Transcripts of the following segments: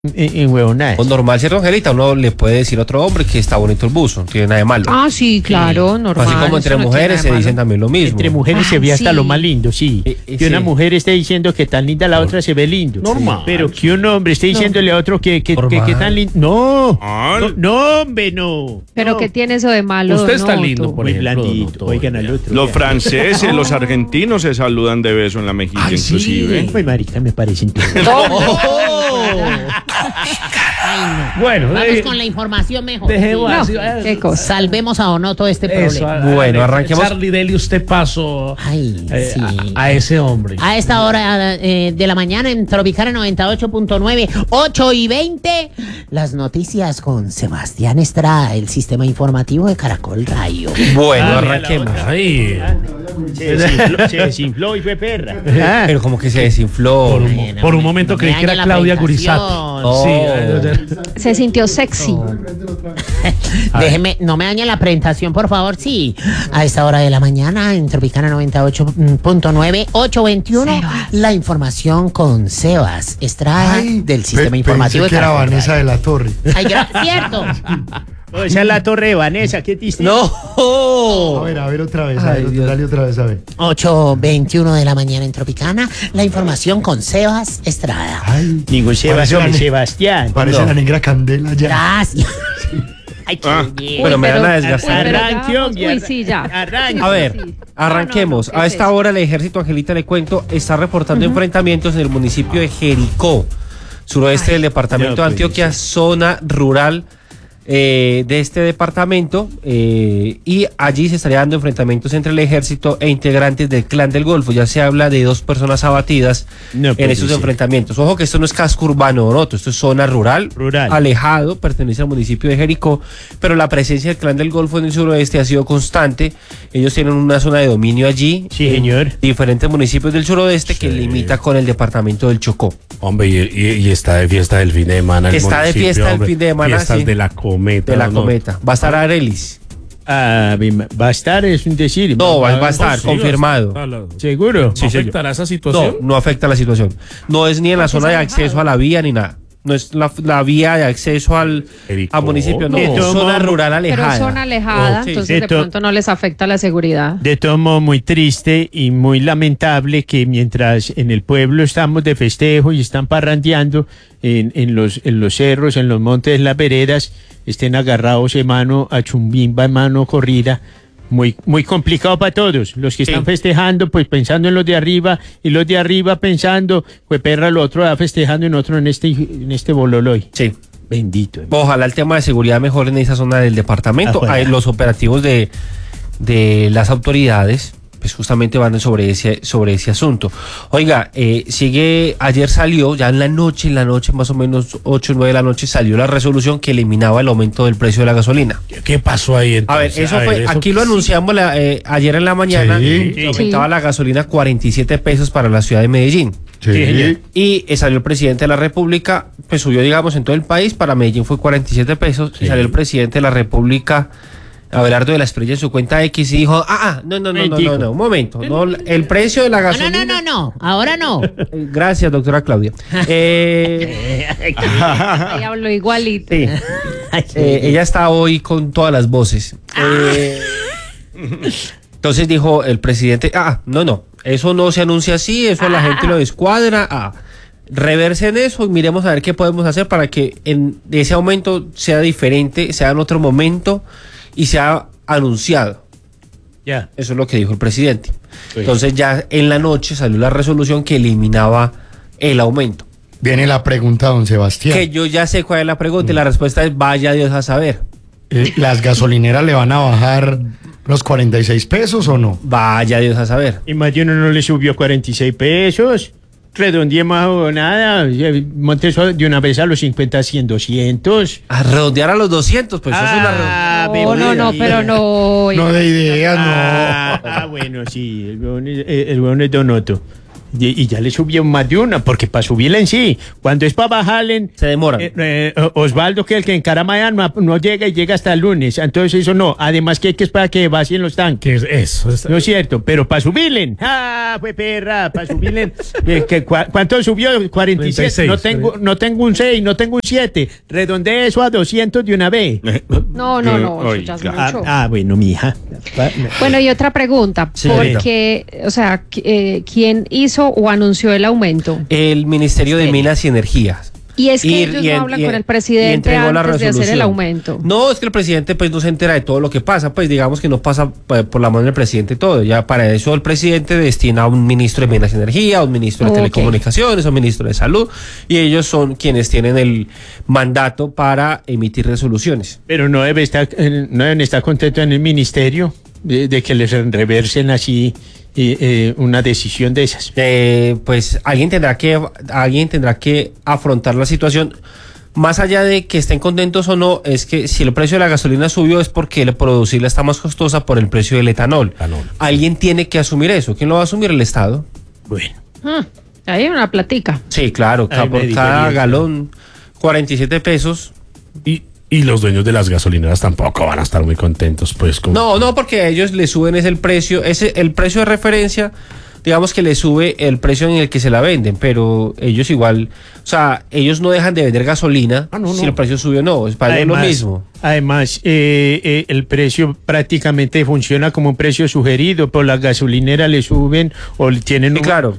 en huevonadas. O normal, ¿cierto, Angelita? Uno le puede decir a otro hombre que está bonito el buzo, no tiene nada de malo. Ah, sí, claro, normal. Así como entre mujeres se dicen también lo mismo. Entre mujeres se ve hasta lo más lindo, sí. Que una mujer esté diciendo que tan linda la otra se ve lindo. Normal. Pero que un hombre esté diciéndole a otro que tan lindo. No, hombre, no. Pero ¿qué tiene eso de malo? Usted está lindo, por Muy ejemplo. blandito. Oigan al otro. Los franceses, los argentinos se saludan de beso en la mejilla, inclusive. Pues marica, me parece interesante. Ay, no. Bueno, vamos con la información mejor. dejemos así. Qué cosa. Salvemos a Onoto de este problema. Bueno, arranquemos. Charlie, dele usted paso Ay, sí. a ese hombre. A esta hora de la mañana en Tropicana 98.9, 8:20, las noticias con Sebastián Estrada, el sistema informativo de Caracol Radio. Bueno, arranquemos. Ahí. Se desinfló y fue perra. Pero como que se desinfló. Por un momento creí que era Claudia Gurizati. Se sintió sexy. Déjeme, no me dañe la presentación, por favor. Sí, a esta hora de la mañana en Tropicana 98.9, 8:21, la información con Sebas Estrada del sistema informativo de que era Caracol Vanessa Radio. de la Torre. Ay, cierto. Esa es la torre de Vanessa, ¿qué dice? ¡No! A ver otra vez, dale otra vez, a ver. 8:21 de la mañana en Tropicana, la información con Sebas Estrada. Ay, Ningún Sebas, hombre, Sebastián. parece la negra Candela ya. Gracias. Ay, Pero me van a desgastar. Arranque, hombre. Uy, sí, ya. Arranque. A ver, Sí. arranquemos. No, A ¿qué esta es eso? hora el ejército, Angelita, le cuento, está reportando enfrentamientos en el municipio de Jericó, suroeste del departamento de Antioquia, zona rural de este departamento, y allí se estaría dando enfrentamientos entre el ejército e integrantes del Clan del Golfo. Ya se habla de 2 personas abatidas en esos enfrentamientos. Ojo que esto no es casco urbano, Onoto, esto es zona rural, alejado, pertenece al municipio de Jericó, pero la presencia del Clan del Golfo en el suroeste ha sido constante. Ellos tienen una zona de dominio allí, Sí, señor. diferentes municipios del suroeste que limita con el departamento del Chocó. Hombre, y está de fiesta el fin de semana. el Está de municipio, fiesta el hombre. fin de semana, Fiestas sí. de la cometa. De la ¿no? cometa. Va a estar Arelis. Va a estar, es un decir. No, va a estar Sí, confirmado. ¿Seguro? ¿No afectará esa No, situación? no afecta la situación. No es ni en la zona de acceso a la vía ni nada. No es la vía de acceso al municipio, no. De Es todo zona modo, rural alejada. Pero zona alejada, Oh, sí. entonces de pronto no les afecta la seguridad. De todo modo, muy triste y muy lamentable que mientras en el pueblo estamos de festejo y están parrandeando en los cerros, en los montes, en las veredas, estén agarrados en mano a chumbimba, en mano corrida. Muy, muy complicado para todos. Los que están festejando, pues pensando en los de arriba, y los de arriba pensando, pues perra, el otro va festejando en otro en este bololoy. Sí. Bendito. Ojalá el tema de seguridad mejore en esa zona del departamento. Ojalá. Hay los operativos de las autoridades, pues justamente van sobre ese asunto. Oiga, ayer salió, ya en la noche más o menos 8 o 9 de la noche, salió la resolución que eliminaba el aumento del precio de la gasolina. ¿Qué pasó ahí entonces? A ver, aquí lo anunciamos ayer en la mañana, que aumentaba la gasolina 47 pesos para la ciudad de Medellín. Sí. Y salió el presidente de la República, pues subió, digamos, en todo el país, para Medellín fue 47 pesos, y salió el presidente de la República, Abelardo de la Espriella, en su cuenta X, y dijo, no, un momento, no, el precio de la gasolina... No, ahora no. Gracias, doctora Claudia. Ahí hablo igualito. Sí. Ella está hoy con todas las voces. Entonces dijo el presidente, no, eso no se anuncia así, eso la gente lo descuadra, reversen eso y miremos a ver qué podemos hacer para que ese aumento sea diferente, sea en otro momento y sea anunciado. Ya. Eso es lo que dijo el presidente. Entonces ya en la noche salió la resolución que eliminaba el aumento. Viene la pregunta, don Sebastián. Que yo ya sé cuál es la pregunta y la respuesta es vaya Dios a saber. ¿Las gasolineras le van a bajar los 46 pesos o no? Vaya Dios a saber. Y más de uno no le subió 46 pesos. Redondeemos o nada. Monte eso de una vez a los 50, 100, 200. A redondear a los 200, pues eso es una No, pero no. No de ideas, no. Bueno, sí. El huevón es Donoto. Y ya le subió más de una, porque para subirla en sí, cuando es para bajarle, Se demoran. Osvaldo, que el que encarama ya no llega y llega hasta el lunes. Entonces eso no. Además que hay que esperar que vacíen los tanques. ¿Qué es eso? No es cierto, pero para subirle. Fue perra, para subirle. ¿Cuánto subió? 47. 36. No tengo un 6, no tengo un 7. Redondeé eso a 200 de una vez. No, eso ya es mucho. Bueno, mija. Bueno, y otra pregunta, Sí, porque, o sea, ¿quién hizo o anunció el aumento? El Ministerio de Minas y Energías. Y es que ellos no hablan con el y presidente entregó la antes de hacer el resolución. aumento. No, es que el presidente pues no se entera de todo lo que pasa, pues digamos que no pasa por la mano del presidente todo. Ya para eso el presidente destina a un ministro de Minas y Energía, a un ministro de Ok. Telecomunicaciones, a un ministro de Salud, y ellos son quienes tienen el mandato para emitir resoluciones. Pero no deben estar contentos en el ministerio de que les reversen así una decisión de esas. Pues alguien tendrá que afrontar la situación. Más allá de que estén contentos o no, es que si el precio de la gasolina subió es porque producirla está más costosa por el precio del etanol. Alguien tiene que asumir eso. ¿Quién lo va a asumir? El Estado. Bueno. Ahí hay una platica. Sí, claro, Ay, por me cada difería. galón 47 pesos. Y los dueños de las gasolineras tampoco van a estar muy contentos, pues. No, porque a ellos le suben el precio, el precio de referencia, digamos que le sube el precio en el que se la venden, pero ellos igual, o sea, ellos no dejan de vender gasolina si el precio sube o no, es para ellos lo mismo. Además, el precio prácticamente funciona como un precio sugerido, por la gasolinera le suben o tienen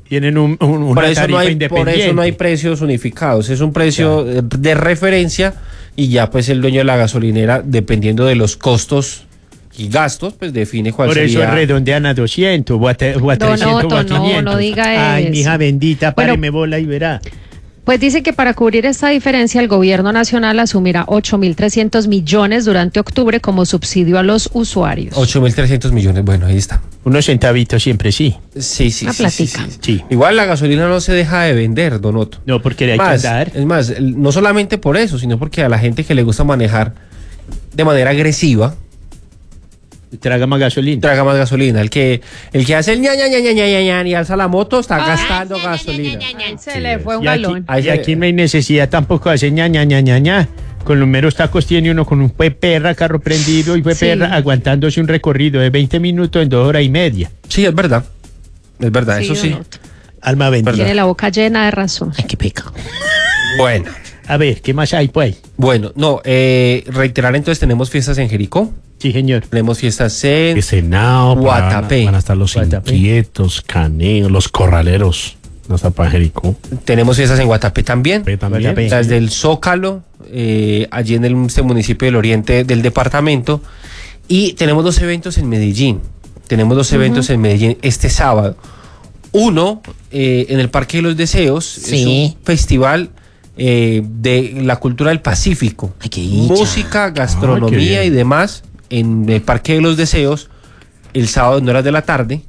una Por eso tarifa por independiente. eso no hay precios unificados, es un precio de referencia y ya pues el dueño de la gasolinera, dependiendo de los costos y gastos, pues define cuál Por sería. eso redondean a 200 o a 300 o a Donoto, 500. no diga Ay, eso. mija bendita, Bueno, páreme bola y verá. Pues dice que para cubrir esta diferencia el gobierno nacional asumirá 8.300 millones durante octubre como subsidio a los usuarios. 8.300 millones, bueno, ahí está. Unos centavitos siempre sí. Sí. Una platica. Sí. Igual la gasolina no se deja de vender, Donoto. No, porque hay que andar. Es más, no solamente por eso, sino porque a la gente que le gusta manejar de manera agresiva, Traga más gasolina. traga más gasolina. El que hace el ña y alza la moto está gastando gasolina. Se le fue un Y aquí, galón. y aquí no hay necesidad tampoco de hacer ña. Con los meros tacos tiene uno con un perra, carro prendido y Sí. perra aguantándose un recorrido de 20 minutos en 2 horas y media. Sí, es verdad. Es verdad, eso sí. Donoto. Alma bendita. Tiene la boca llena de razón. Ay, qué pecado. Bueno. A ver, ¿qué más hay pues? Bueno, no, reiterar entonces, tenemos fiestas en Jericó, Sí, señor. tenemos fiestas en Que Senado, Guatapé. van a estar los Guatapé. inquietos, caneos, los corraleros. No está para Jericó. tenemos fiestas en Guatapé también. También. Guatapé. Las del Zócalo, allí en este municipio del oriente del departamento. Y tenemos 2 eventos en Medellín. Tenemos 2 eventos en Medellín este sábado. Uno, en el Parque de los Deseos, Sí. es un festival de la cultura del Pacífico. Ay, qué dicha. Música, Ah, qué gastronomía bien. y demás en el Parque de los Deseos, el sábado en horas de la tarde.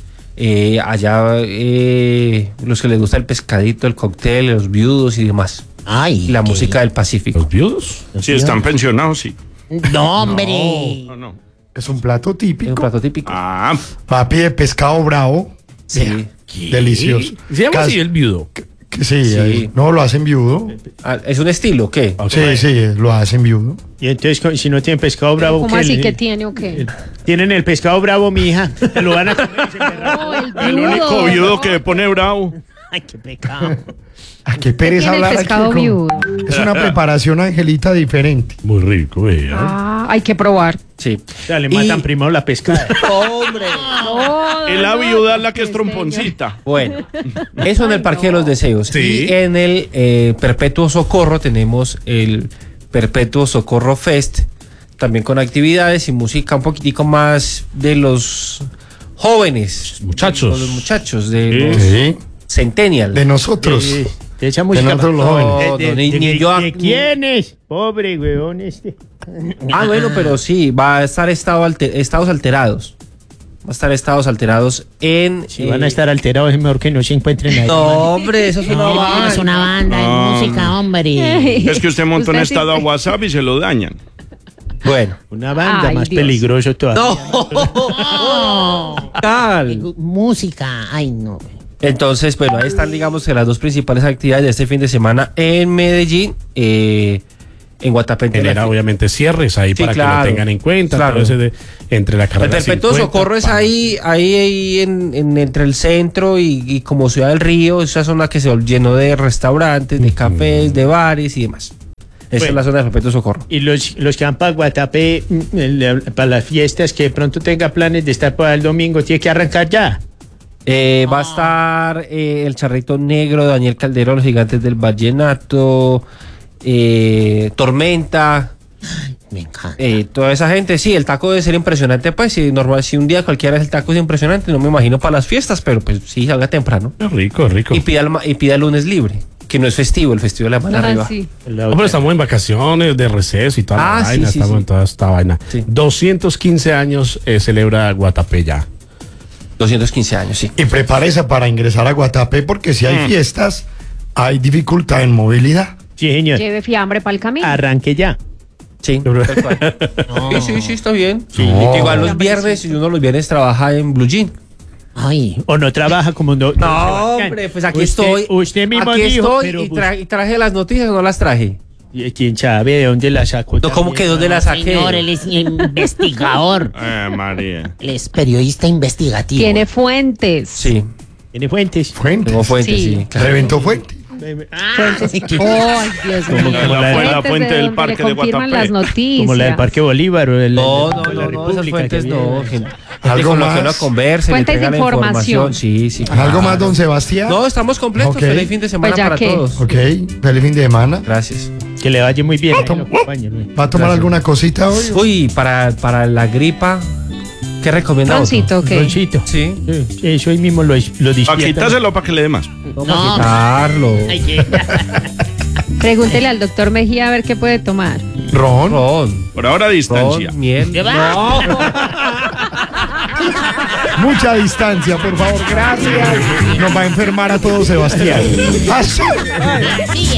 Allá los que les gusta el pescadito, el cóctel, los viudos y demás. Ay. Y la qué- música del Pacífico. Los viudos. Si están pensionados, sí. No, hombre. No. Es un plato Es un típico. plato típico. Ah, Papi de pescado bravo. Sí. Delicioso. Se llama así el viudo. Sí, Sí. ahí. No, lo hacen viudo. Ah, ¿es un estilo o qué? Sí, lo hacen viudo. Y entonces, si no tienen pescado bravo, ¿Cómo ¿qué así le- que tiene o qué? Tienen el pescado bravo, mija. Se lo van a comer. No, el único viudo que pone bravo. Ay, qué pecado. ¿A qué pereza Tiene el hablar aquí? pescado con- viudo. Es una preparación, Angelita, diferente. Muy rico, vea. Hay que probar. Sí. O sea, le Y- matan primero la pescada. ¡Hombre! Es la viuda la que es tromponcita. Bueno, eso en el Parque de los Deseos. Sí. Y en el Perpetuo Socorro tenemos el Perpetuo Socorro Fest, también con actividades y música un poquitico más de los jóvenes. Muchachos. De los muchachos, de Sí. los Sí. centennials. De nosotros. De esa música. nosotros los jóvenes. No, ni yo- ¿De quiénes? Pobre huevón este. Ah, bueno, pero sí, va a estar estados alterados. Va a estar estados alterados en... Si van a estar alterados, es mejor que no se encuentren ahí. No, hombre, eso es una No, banda. es una banda de música, hombre. Es que usted monta un Usted sí estado a se- WhatsApp y se lo dañan. Bueno. Una banda Ay, más Dios. peligroso todavía. No. Tal. Música. Ay, no. Entonces, bueno, ahí están, digamos, que las dos principales actividades de este fin de semana en Medellín. En Guatapé. Genera obviamente cierres ahí, sí, para que lo tengan en cuenta. Claro. Todo ese entre la carrera. El Perpetuo Socorro es ahí entre el centro y como Ciudad del Río, esa zona que se llenó de restaurantes, de cafés, de bares y demás. Esa es la zona del Perpetuo Socorro. Y los que van para Guatapé, para las fiestas, que de pronto tenga planes de estar para el domingo, tiene que arrancar ya. Va a estar el Charrito Negro de Daniel Calderón, los Gigantes del Vallenato, Tormenta. Me encanta. Toda esa gente, sí, el taco debe ser impresionante, pues si un día cualquiera el taco es impresionante, no me imagino para las fiestas, pero pues sí, salga temprano. Rico. Y pida el lunes libre, que no es festivo, el festivo de la mano arriba. Sí. Pero estamos en vacaciones, de receso y toda la vaina, estamos en toda esta vaina. Sí. 215 años celebra Guatapé ya. 215 años, sí. Y prepárese para ingresar a Guatapé porque si hay fiestas, hay dificultad en movilidad. Sí, señor. Lleve fiambre para el camino. Arranque ya. Sí, tal cual. Sí, está bien. Sí. No. Igual los viernes, y uno los viernes trabaja en Blue Jean. Ay, O no trabaja como no. No, hombre, pues aquí Usted- estoy. usted mismo aquí dijo, estoy pero y traje las noticias, no las traje. ¿Quién sabe de dónde la sacó? No, ¿cómo que dónde las saqué? señor, él es investigador. María. Él es periodista investigativo. Tiene fuentes. Sí, ¿Tiene fuentes? Fuentes. tengo fuentes, Sí. sí. Claro. Reventó fuente. Fuentes. Ay, Dios mío. la fuente del donde parque le de confirman Guatapé. las noticias. Como la del Parque Bolívar o el No, la no, esas República fuentes que no. viene. Gente ¿Algo con la que más? uno conversa, le Fuentes de entrega la información. Sí. ¿Algo más, don Sebastián? No, estamos completos. Ok. Feliz fin de semana Pues ya para que- todos. Ok, feliz fin de semana. Gracias. Que le vaya muy bien. Lo acompaño, ¿no? ¿Va a tomar alguna cosita hoy? Uy, para la gripa, ¿qué recomienda? Roncito, ok. Roncito. Sí. Sí, eso ahí mismo lo Para despierta. quitárselo para que le dé más. Vamos No. a quitarlo. Ay, qué- Pregúntele al doctor Mejía a ver qué puede tomar. Ron. Ron, Por ahora distancia. miel. ¿Qué va? No. Mucha distancia, por favor, gracias. Nos va a enfermar a todos, Sebastián. Así. Sí.